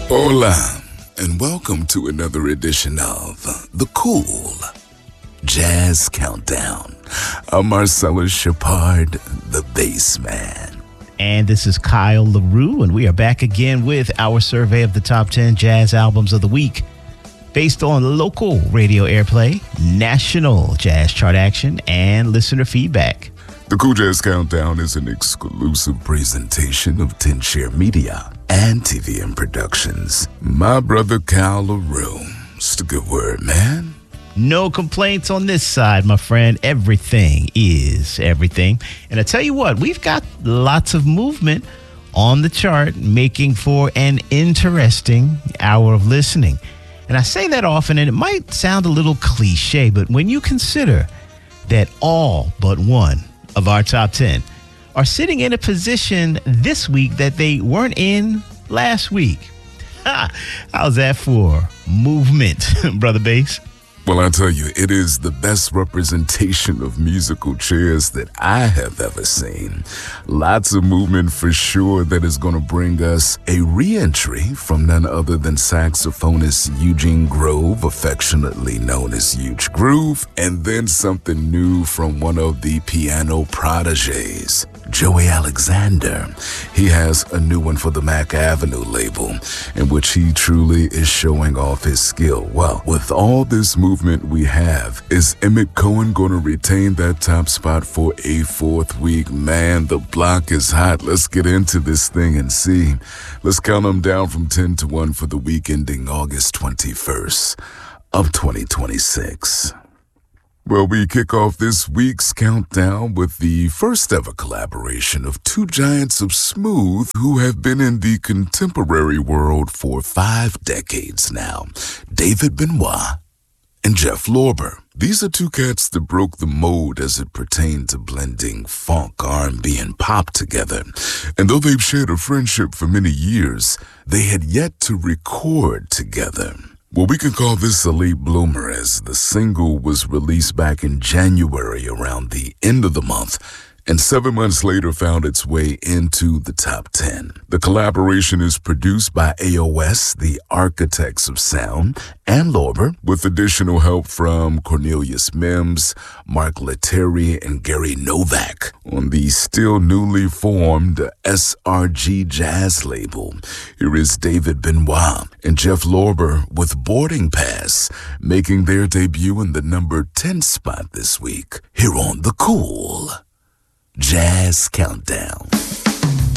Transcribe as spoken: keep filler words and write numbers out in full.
Hola, and welcome to another edition of The Cool Jazz Countdown. I'm Marcellus Shepard, the bass man. And this is Kyle LaRue, and we are back again with our survey of the top ten jazz albums of the week based on local radio airplay, national jazz chart action, and listener feedback. The Cool Jazz Countdown is an exclusive presentation of ten Share Media and T V M Productions. My brother Kyle LaRue. It's the good word, man. No complaints on this side, my friend. Everything is everything. And I tell you what, we've got lots of movement on the chart, making for an interesting hour of listening. And I say that often, and it might sound a little cliche, but when you consider that all but one of our top ten are sitting in a position this week that they weren't in last week. Ha! How's that for movement, Brother Bass? Well, I tell you, it is the best representation of musical chairs that I have ever seen. Lots of movement for sure that is going to bring us a re-entry from none other than saxophonist Eugene Grove, affectionately known as Huge Groove, and then something new from one of the piano proteges, Joey Alexander. He has a new one for the Mac Avenue label, in which he truly is showing off his skill. Well, with all this movement we have, is Emmett Cohen going to retain that top spot for a fourth week? Man, the block is hot. Let's get into this thing and see. Let's count them down from ten to one for the week ending August twenty-first of twenty twenty-six. Well, we kick off this week's countdown with the first ever collaboration of two giants of smooth who have been in the contemporary world for five decades now, David Benoit and Jeff Lorber. These are two cats that broke the mold as it pertained to blending funk, R and B, and pop together. And though they've shared a friendship for many years, they had yet to record together. Well, we can call this a late bloomer, as the single was released back in January around the end of the month, and seven months later found its way into the top ten. The collaboration is produced by A O S, the Architects of Sound, and Lorber, with additional help from Cornelius Mims, Mark Lettieri, and Gary Novak on the still newly formed S R G Jazz label. Here is David Benoit and Jeff Lorber with Boarding Pass, making their debut in the number ten spot this week, here on The Cool Jazz Countdown.